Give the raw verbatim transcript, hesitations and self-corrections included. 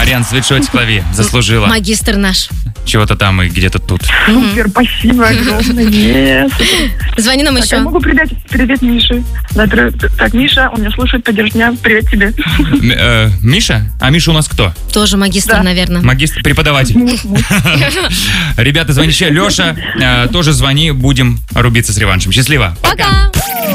Марьян, свитшотик лови. Заслужила. Магистр наш. Чего-то там и где-то тут. Супер, спасибо огромное. Нет. Звони нам Так, еще. я могу передать привет Мише. Да, при- Так, Миша, он меня слушает, поддержит меня. Привет тебе. М- э, Миша? А Миша у нас кто? Тоже магистр, Да. наверное. Магистр, преподаватель. Ребята, звоните. Леша, э, тоже звони, будем рубиться с реваншем. Счастливо. Пока.